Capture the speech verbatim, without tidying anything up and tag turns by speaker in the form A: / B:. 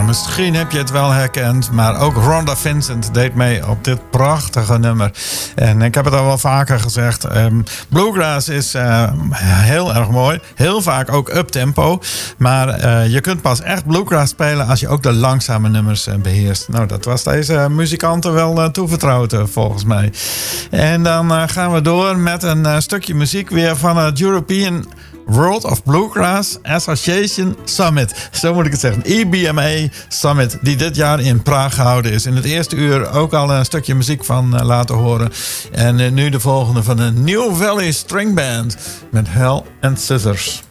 A: misschien heb je het wel herkend, maar ook Rhonda Vincent deed mee op dit prachtige nummer. En ik heb het al wel vaker gezegd, um, bluegrass is uh, heel erg mooi. Heel vaak ook uptempo. Maar uh, je kunt pas echt bluegrass spelen als je ook de langzame nummers uh, beheerst. Nou, dat was deze muzikanten wel uh, toevertrouwd uh, volgens mij. En dan uh, gaan we door met een uh, stukje muziek weer van het European World of Bluegrass Association Summit. Zo moet ik het zeggen. E B M A Summit, die dit jaar in Praag gehouden is. In het eerste uur ook al een stukje muziek van uh, laten horen. En uh, nu de volgende van de New Valley String Band met Hell and Scissors.